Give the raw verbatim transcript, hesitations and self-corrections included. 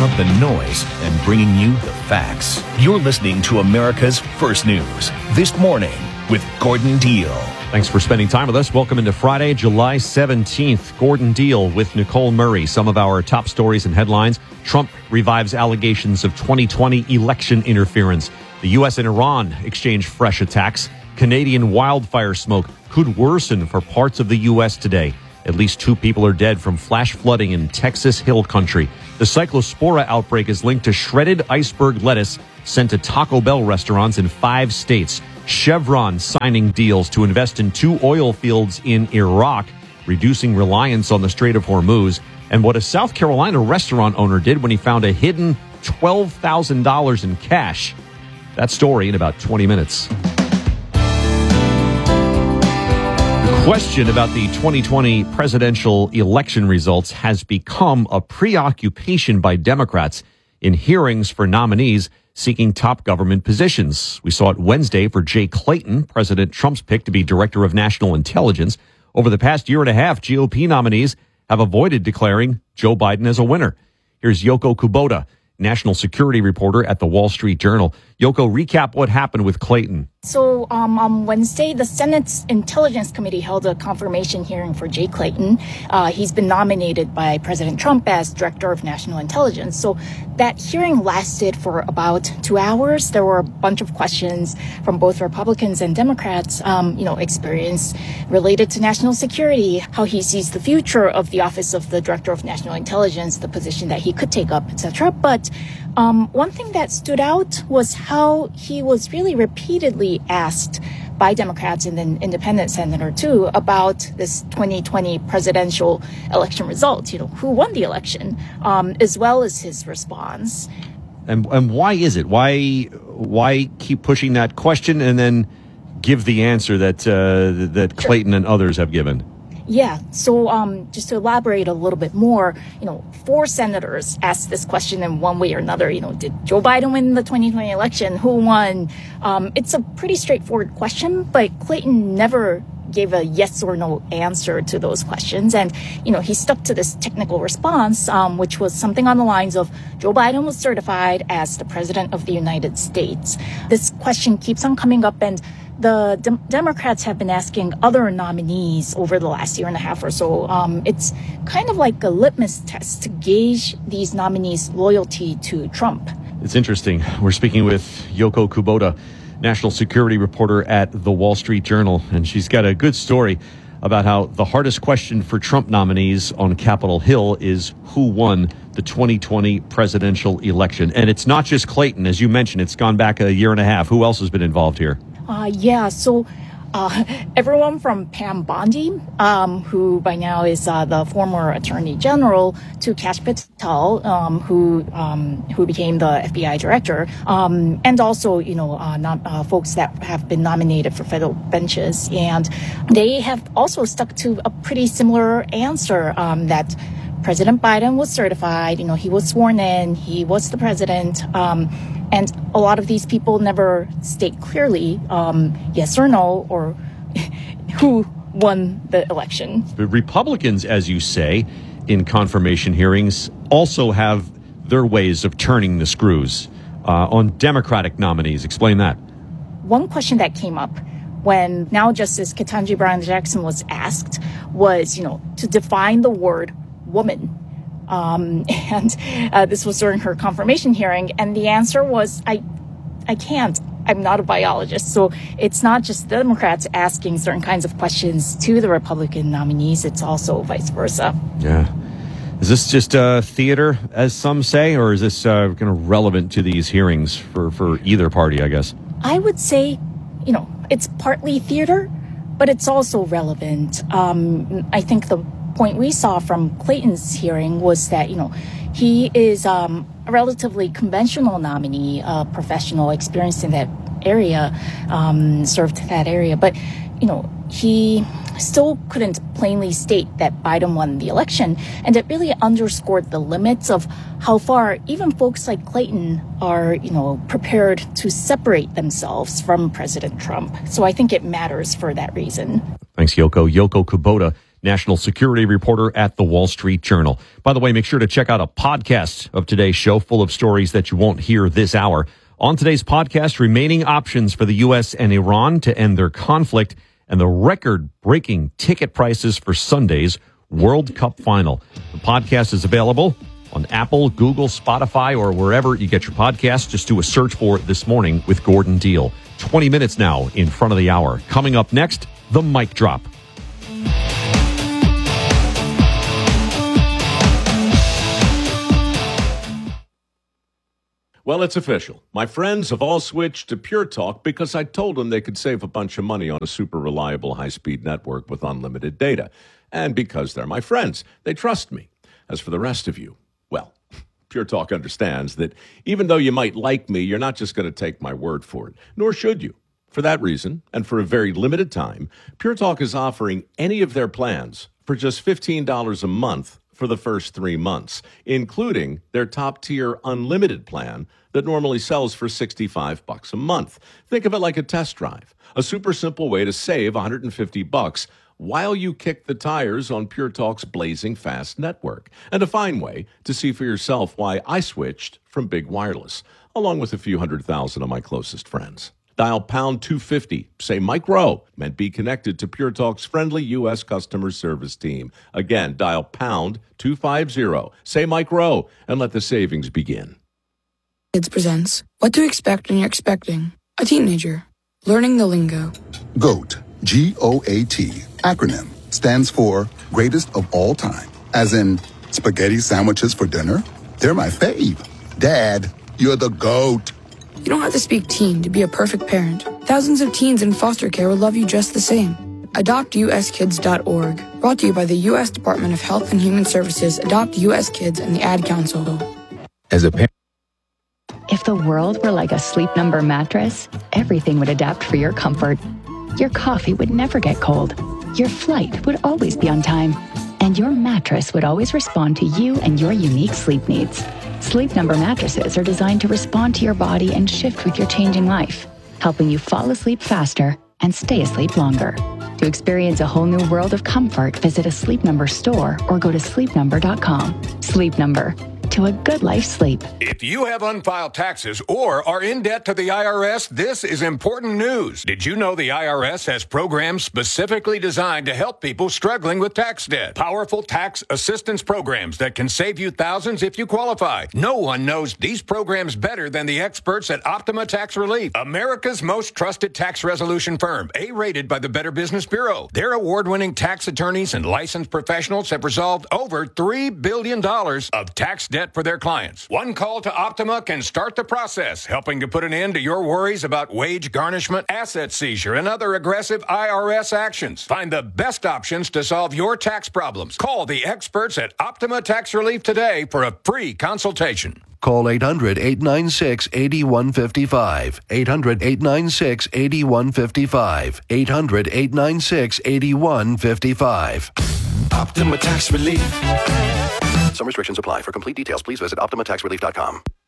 out the noise and bringing you the facts. You're listening to America's First News This Morning with Gordon Deal. Thanks for spending time with us. Welcome into Friday, July seventeenth. Gordon Deal with Nicole Murray. Some of our top stories and headlines. Trump revives allegations of twenty twenty election interference. The U S and Iran exchange fresh attacks. Canadian wildfire smoke could worsen for parts of the U S today. At least two people are dead from flash flooding in Texas Hill Country. The Cyclospora outbreak is linked to shredded iceberg lettuce sent to Taco Bell restaurants in five states. Chevron signing deals to invest in two oil fields in Iraq, reducing reliance on the Strait of Hormuz. And what a South Carolina restaurant owner did when he found a hidden twelve thousand dollars in cash. That story in about twenty minutes. The question about the twenty twenty presidential election results has become a preoccupation by Democrats in hearings for nominees seeking top government positions. We saw it Wednesday for Jay Clayton, President Trump's pick to be Director of National Intelligence. Over the past year and a half, G O P nominees have avoided declaring Joe Biden as a winner. Here's Yoko Kubota, national security reporter at the Wall Street Journal. Yoko, recap what happened with Clayton. So um, on Wednesday, the Senate's Intelligence Committee held a confirmation hearing for Jay Clayton. Uh, he's been nominated by President Trump as Director of National Intelligence. So that hearing lasted for about two hours. There were a bunch of questions from both Republicans and Democrats, um, you know, experience related to national security, how he sees the future of the office of the Director of National Intelligence, the position that he could take up, et cetera. But um, one thing that stood out was how he was really repeatedly asked by Democrats and then independent senator too about this twenty twenty presidential election results, you know, who won the election, um, as well as his response. And and why is it? Why why keep pushing that question and then give the answer that uh, that Clayton and others have given? Yeah. So um, just to elaborate a little bit more, you know, four senators asked this question in one way or another. You know, did Joe Biden win the twenty twenty election? Who won? Um, it's a pretty straightforward question, but Clayton never gave a yes or no answer to those questions. And, you know, he stuck to this technical response, um, which was something on the lines of Joe Biden was certified as the president of the United States. This question keeps on coming up, and the de- Democrats have been asking other nominees over the last year and a half or so. Um, it's kind of like a litmus test to gauge these nominees' loyalty to Trump. It's interesting. We're speaking with Yoko Kubota, national security reporter at the Wall Street Journal, and she's got a good story about how the hardest question for Trump nominees on Capitol Hill is who won the twenty twenty presidential election. And it's not just Clayton. As you mentioned, it's gone back a year and a half. Who else has been involved here? Uh, yeah, so uh, everyone from Pam Bondi, um, who by now is uh, the former Attorney General, to Kash Patel, um, who um, who became the F B I director, um, and also, you know, uh, not, uh, folks that have been nominated for federal benches. And they have also stuck to a pretty similar answer, um, that President Biden was certified, you know, he was sworn in, he was the president, um, and a lot of these people never state clearly um, yes or no, or who won the election. The Republicans, as you say, in confirmation hearings, also have their ways of turning the screws uh, on Democratic nominees. Explain that. One question that came up when now Justice Ketanji Brown Jackson was asked was, you know, to define the word woman. Um, and uh, this was during her confirmation hearing. And the answer was, I, I can't. I'm not a biologist. So it's not just the Democrats asking certain kinds of questions to the Republican nominees. It's also vice versa. Yeah. Is this just uh, theater, as some say, or is this uh, kind of relevant to these hearings for, for either party, I guess? I would say, you know, it's partly theater, but it's also relevant. Um, I think the point we saw from Clayton's hearing was that, you know, he is um, a relatively conventional nominee, a professional experienced in that area, um, served that area. But, you know, he still couldn't plainly state that Biden won the election. And it really underscored the limits of how far even folks like Clayton are, you know, prepared to separate themselves from President Trump. So I think it matters for that reason. Thanks, Yoko. Yoko Kubota, national security reporter at the Wall Street Journal. By the way, make sure to check out a podcast of today's show full of stories that you won't hear this hour. On today's podcast, remaining options for the U S and Iran to end their conflict and the record-breaking ticket prices for Sunday's World Cup final. The podcast is available on Apple, Google, Spotify, or wherever you get your podcasts. Just do a search for it This Morning with Gordon Deal. twenty minutes now in front of the hour. Coming up next, the mic drop. Well, it's official. My friends have all switched to Pure Talk because I told them they could save a bunch of money on a super reliable high-speed network with unlimited data. And because they're my friends, they trust me. As for the rest of you, well, Pure Talk understands that even though you might like me, you're not just going to take my word for it, nor should you. For that reason, and for a very limited time, Pure Talk is offering any of their plans for just fifteen dollars a month for the first three months, including their top-tier unlimited plan that normally sells for sixty-five bucks a month. Think of it like a test drive, a super simple way to save one hundred fifty bucks while you kick the tires on Pure Talk's blazing fast network, and a fine way to see for yourself why I switched from big wireless, along with a few hundred thousand of my closest friends. Dial pound two fifty, say Mike Rowe, and be connected to Pure Talk's friendly U S customer service team. Again, dial pound two fifty, say Mike Rowe, and let the savings begin. Kids presents What to Expect When You're Expecting a Teenager. Learning the lingo. GOAT, G O A T, acronym, stands for Greatest of All Time. As in, spaghetti sandwiches for dinner? They're my fave. Dad, you're the GOAT. You don't have to speak teen to be a perfect parent. Thousands of teens in foster care will love you just the same. adopt u s kids dot org. Brought to you by the U S Department of Health and Human Services, Adopt U S Kids, and the Ad Council. As a parent, if the world were like a Sleep Number mattress, everything would adapt for your comfort. Your coffee would never get cold. Your flight would always be on time. And your mattress would always respond to you and your unique sleep needs. Sleep Number mattresses are designed to respond to your body and shift with your changing life, helping you fall asleep faster and stay asleep longer. To experience a whole new world of comfort, visit a Sleep Number store or go to sleep number dot com. Sleep Number. To a good life sleep. If you have unfiled taxes or are in debt to the I R S, this is important news. Did you know the I R S has programs specifically designed to help people struggling with tax debt? Powerful tax assistance programs that can save you thousands if you qualify. No one knows these programs better than the experts at Optima Tax Relief, America's most trusted tax resolution firm, A-rated by the Better Business Bureau. Their award-winning tax attorneys and licensed professionals have resolved over three billion dollars of tax debt for their clients. One call to Optima can start the process, helping to put an end to your worries about wage garnishment, asset seizure, and other aggressive I R S actions. Find the best options to solve your tax problems. Call the experts at Optima Tax Relief today for a free consultation. Call eight hundred, eight nine six, eight one five five. eight hundred, eight nine six, eight one five five. eight hundred, eight nine six, eight one five five. Optima Tax Relief. Some restrictions apply. For complete details, please visit optima tax relief dot com.